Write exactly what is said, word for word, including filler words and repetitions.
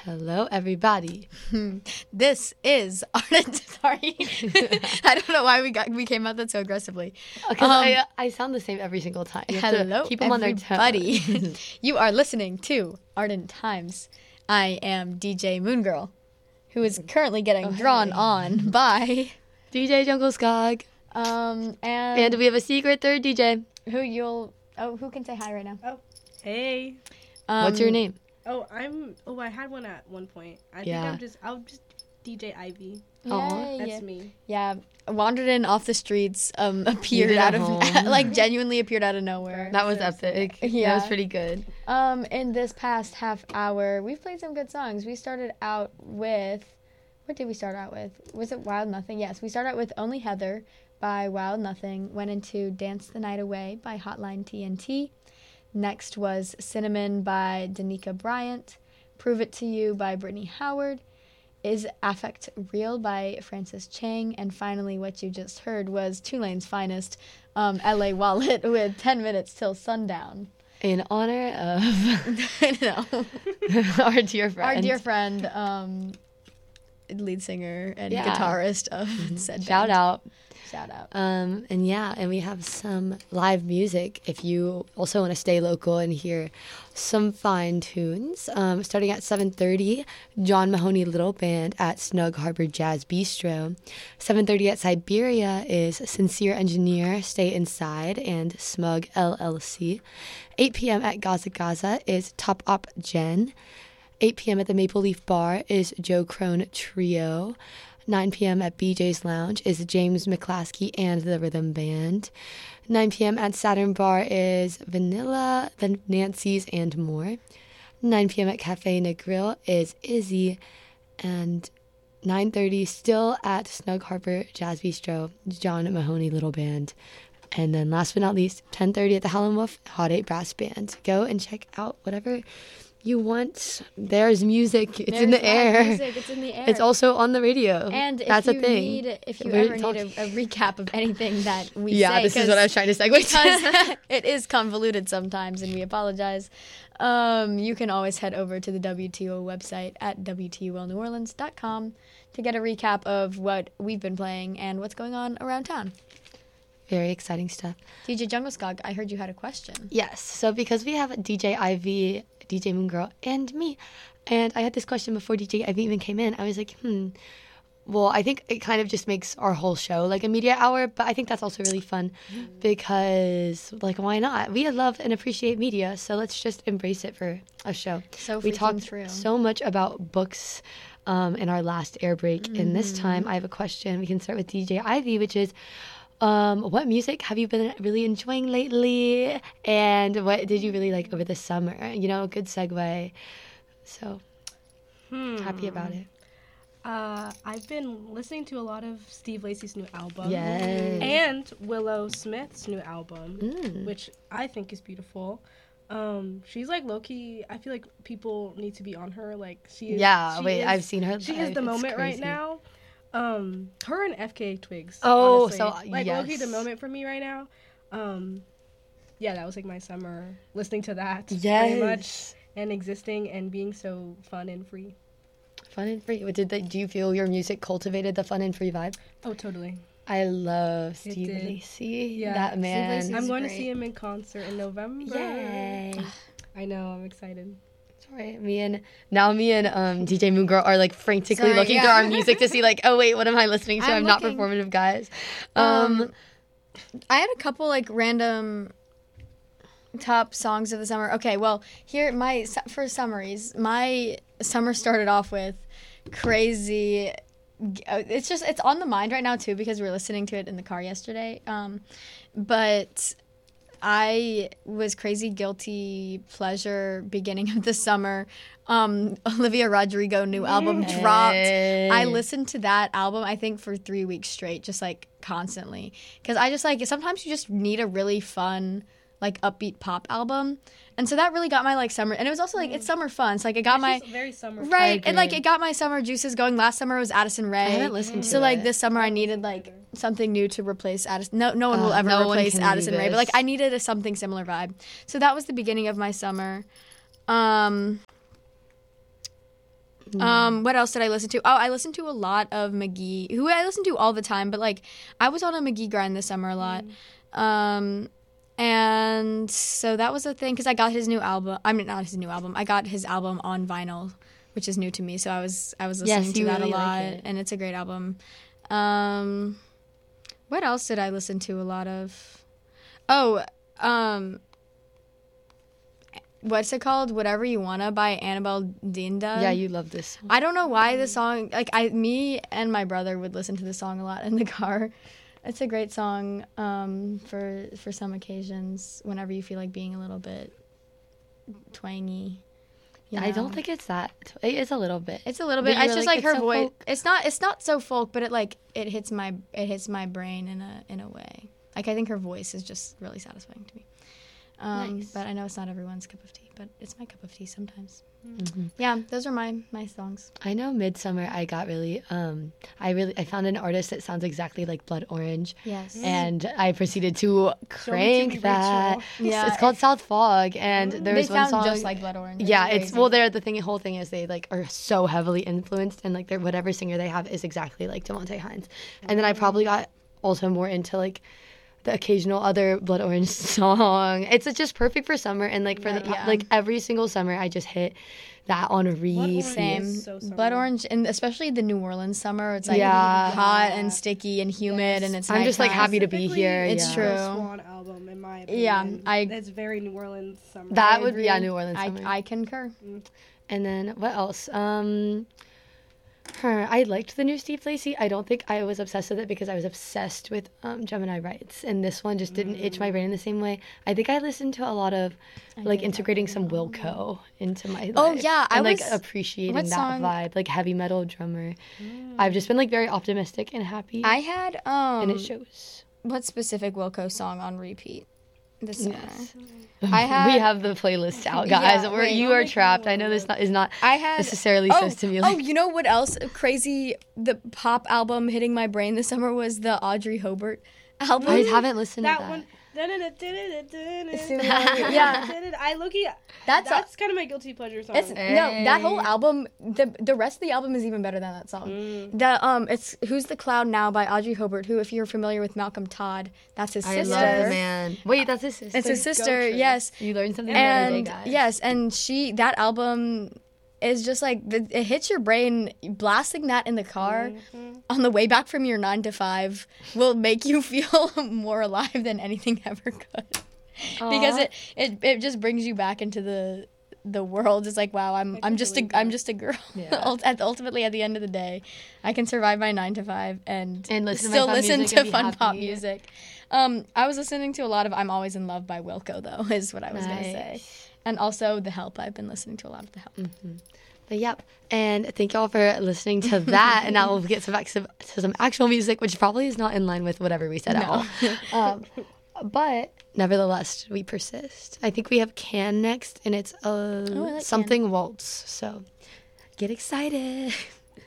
Hello, everybody. This is Ardent. Sorry, I don't know why we got we came out that so aggressively. Because um, I, I sound the same every single time. You have hello, to keep them everybody. on their toes. You are listening to Ardent Times. I am D J Moongirl, who is currently getting oh, drawn hey. on by D J Jungle Skog. Um, and and we have a secret third D J. Who you'll oh who can say hi right now? Oh, hey. Um, What's your name? Oh, I'm. Oh, I had one at one point. I yeah. think I'm just. I'll just D J Ivy. Yeah, That's yeah. me. Yeah, wandered in off the streets. Um, appeared out of like genuinely appeared out of nowhere. That was epic. Yeah, that was pretty good. Um, in this past half hour, we've played some good songs. We started out with, what did we start out with? Was it Wild Nothing? Yes, we started out with Only Heather by Wild Nothing. Went into Dance the Night Away by Hotline T N T. Next was Cinnamon by Danica Bryant, Prove It to You by Brittany Howard, Is Affect Real by Francis Chang, and finally what you just heard was Tulane's Finest, um, L A Wallet with ten minutes Till Sundown. In honor of no. our dear friend. Our dear friend, um, lead singer and yeah. guitarist of mm-hmm. said Shout band. out. Shout out. Um, and yeah, and we have some live music if you also want to stay local and hear some fine tunes. Um, starting at seven thirty, John Mahoney Little Band at Snug Harbor Jazz Bistro. seven thirty at Siberia is Sincere Engineer, Stay Inside, and Smug L L C. eight p.m. at Gaza Gaza is Top Op Jen. eight p.m. at the Maple Leaf Bar is Joe Crone Trio. nine p.m. at B J's Lounge is James McClaskey and the Rhythm Band. nine p.m. at Saturn Bar is Vanilla, the Nancy's, and more. nine p.m. at Cafe Negril is Izzy. And nine thirty still at Snug Harbor Jazz Bistro, John Mahoney Little Band. And then last but not least, ten thirty at the Howlin' Wolf Hot eight Brass Band. Go and check out whatever you want. There's music. It's There's in the air. Music. It's in the air. It's also on the radio. And that's if you a thing. Need, if you We're ever talking. need a, a recap of anything that we yeah, say. Yeah, this is what I was trying to segue because it is convoluted sometimes, and we apologize. Um, you can always head over to the W T O website at W T U L New Orleans dot com to get a recap of what we've been playing and what's going on around town. Very exciting stuff. D J Jungle Skog, I heard you had a question. Yes. So because we have D J Ivy, D J Moongirl, and me, and I had this question before D J Ivy even came in. I was like, hmm, well, I think it kind of just makes our whole show like a media hour, but I think that's also really fun mm. because, like, why not? We love and appreciate media, so let's just embrace it for a show. So we talked true. so much about books um, in our last air break, mm. and this time I have a question. We can start with D J Ivy, which is, Um, what music have you been really enjoying lately, and what did you really like over the summer? You know, a good segue. So, hmm. happy about it. Uh, I've been listening to a lot of Steve Lacy's new album. Yes. And Willow Smith's new album, mm. which I think is beautiful. Um, she's like low-key, I feel like people need to be on her. Like, she is. Yeah, she wait, is, I've seen her. She is the moment crazy. right now. Um, her and F K Twigs. Oh, honestly. so like yes. low-key the moment for me right now. Um, yeah, that was like my summer, listening to that. Yes. Very much, and existing and being so fun and free. Fun and free. Did they, do you feel your music cultivated the fun and free vibe? Oh, totally. I love Steve Lacy. Yeah, that man. I'm going great. to see him in concert in November. Yay! I know, I'm excited. Sorry, me and now me and um, D J Moongirl are like frantically Sorry, looking yeah. through our music to see like, oh wait, what am I listening to? I'm, I'm not looking. performative, guys. Um, um, I had a couple like random top songs of the summer. Okay, well here my for summaries. My summer started off with crazy. It's just it's on the mind right now too because we were listening to it in the car yesterday. Um, but. I was crazy guilty pleasure beginning of the summer. Um, Olivia Rodrigo new album Hey. dropped. I listened to that album I think for three weeks straight, just like constantly. Because I just like sometimes you just need a really fun like upbeat pop album, and so that really got my like summer. And it was also like it's summer fun, so like it got It's my just very summer. right, and like it got my summer juices going. Last summer was Addison Rae. I haven't listened to so like it. this summer I needed like something new to replace Addison. No, no one will Uh, ever no one replace can do Addison Rae, but like this. I needed a something similar vibe. So that was the beginning of my summer. Um, Um, what else did I listen to? Oh, I listened to a lot of McGee, who I listen to all the time, but like I was on a McGee grind this summer a lot. Mm. Um, and so that was a thing because I got his new album. I mean, not his new album. I got his album on vinyl, which is new to me. So I was I was listening yes, to that really a lot, like it. and it's a great album. Um, what else did I listen to a lot of? Oh, um. What's it called? Whatever You Wanna by Annabelle Dinda. Yeah, you love this song. I don't know why the song, like I, me and my brother would listen to the song a lot in the car. It's a great song um, for for some occasions. Whenever you feel like being a little bit twangy. You I know? don't think it's that. It is a little bit. It's a little But bit. you It's were just like, like, it's her so voice. folk. It's not. It's not so folk, but it like it hits my it hits my brain in a in a way. Like I think her voice is just really satisfying to me. Um, Nice. But I know it's not everyone's cup of tea, but it's my cup of tea sometimes. Mm-hmm. Yeah, those are my my songs. I know Midsummer I got really um I really I found an artist that sounds exactly like Blood Orange. Yes. And I proceeded to crank me, that. Rachel. Yeah. It's called South Fog and They there's one sound song just like Blood Orange. yeah, it's crazy. well they're the thing whole thing is they like are so heavily influenced and like their whatever singer they have is exactly like Devontae Hines. And then I probably got also more into like the occasional other Blood Orange song. It's just perfect for summer and like for the Yeah. like every single summer I just hit that on a repeat. Same. is so summer. Blood Orange, and especially the New Orleans summer. It's like Yeah. hot and sticky and humid, and it's I'm just like nighttime. happy to be Specifically, here. It's yeah. true. The Swan album, in my opinion. Yeah, I- It's very New Orleans summer. That I would be yeah, agree. New Orleans I, summer. I concur. And then what else? Um, her. I liked the new Steve Lacy. I don't think I was obsessed with it because I was obsessed with um, Gemini Rights, and this one just didn't itch my brain in the same way. I think I listened to a lot of like did integrating some Wilco into my life. Oh, yeah, I and like was- appreciating what that song- vibe, like heavy metal drummer. I've just been like very optimistic and happy, I had um. and it shows. what specific Wilco song on repeat this summer? Yes. I had. we have the playlist out, Yeah, guys. Where wait. you are trapped. I know this not, is not I had necessarily oh, so stimulating. Oh, you know what else crazy? The pop album hitting my brain this summer was the Audrey Hobart album. I haven't listened That to that. one. Yeah. I look at That's that's, a- kind of my guilty pleasure song. It's no, that whole album. The the rest of the album is even better than that song. Mm. The um, it's "Who's the Cloud Now" by Audrey Hobart. Who, if you're familiar with Malcolm Todd, that's his I sister. love the man. Wait, that's his sister. It's his Go sister. Tree. Yes, You learned something the other day, and guys. yes, and she that album is just like the, it hits your brain. Blasting that in the car Mm-hmm. on the way back from your nine to five will make you feel more alive than anything ever could. Because Aw. it, it it just brings you back into the the world. It's like, wow, I'm I I'm can just a believe I'm that. just a girl. Yeah. Ult- at ultimately at the end of the day, I can survive my nine to five and, And listen to my still fun listen music to and be fun happy. pop music. Um, I was listening to a lot of "I'm Always in Love" by Wilco, though, is what I was gonna say, Nice. and also "The Help." I've been listening to a lot of "The Help." But yep. And thank y'all for listening to that. And now we'll get some back to to some actual music, which probably is not in line with whatever we said at all. Um, but nevertheless, we persist. I think we have Can next, and it's uh, Oh, I like Can. something waltz. So get excited.